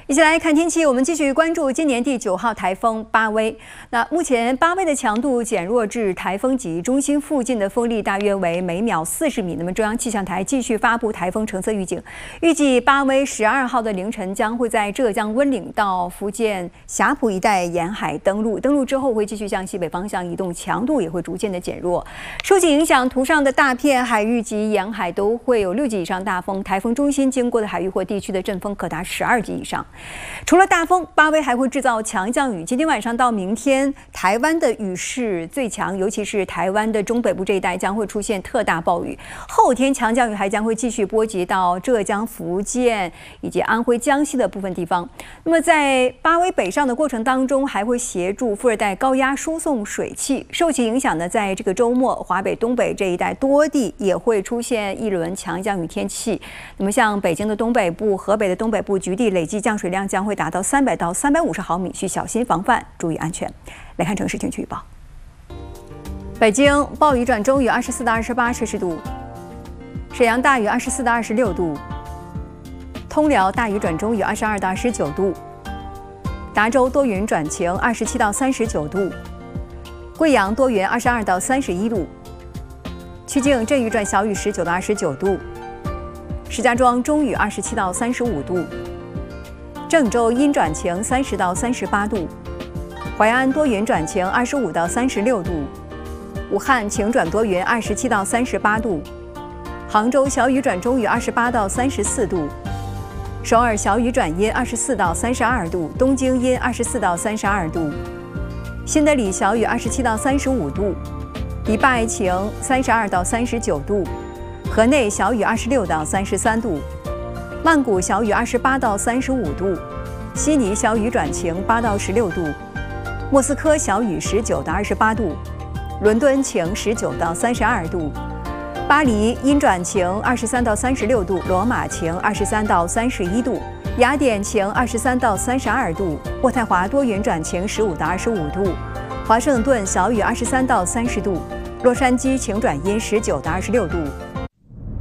一起来看天气，我们继续关注今年第9号台风巴威。那目前巴威的强度减弱至台风级，中心附近的风力大约为每秒40米。那么中央气象台继续发布台风橙色预警，预计巴威12号的凌晨将会在浙江温岭到福建霞浦一带沿海登陆之后会继续向西北方向移动，强度也会逐渐的减弱。受其影响，图上的大片海域及沿海都会有6级以上大风，台风中心经过的海域或地区的阵风可达12级以上。除了大风，巴威还会制造强降雨。今天晚上到明天，台湾的雨势最强，尤其是台湾的中北部这一带将会出现特大暴雨。后天强降雨还将会继续波及到浙江、福建以及安徽、江西的部分地方。那么在巴威北上的过程当中，还会协助副热带高压输送水汽。受其影响呢，在这个周末，华北、东北这一带多地也会出现一轮强降雨天气。那么像北京的东北部、河北的东北部局地累计降水量将会达到300到350毫米，需小心防范，注意安全。来看城市天气预报：北京暴雨转中雨，24到28摄氏度；沈阳大雨，24到26度；通辽大雨转中雨，22到19度；达州多云转晴，27到39度；贵阳多云，22到31度；曲靖阵雨转小雨，19到29度；石家庄中雨，27到35度；郑州阴转晴，30到38度；淮安多云转晴，25到36度；武汉晴转多云，27到38度；杭州小雨转中雨，28到34度；首尔小雨转阴，24到32度；东京阴，24到32度；新德里小雨，27到35度；迪拜晴，32到39度；河内小雨，26到33度；曼谷小雨28到35度，悉尼小雨转晴8到16度，莫斯科小雨19到28度，伦敦晴19到32度，巴黎阴转晴23到36度，罗马晴23到31度，雅典晴23到32度，渥太华多云转晴15到25度，华盛顿小雨23到30度，洛杉矶晴转阴19到26度。